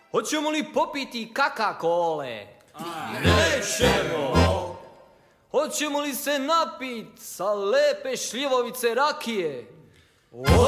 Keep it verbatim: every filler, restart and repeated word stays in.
Hoćemo li popiti Coca-Cole? Nećemo. Hoćemo li se napit sa lepe šljivovice rakije?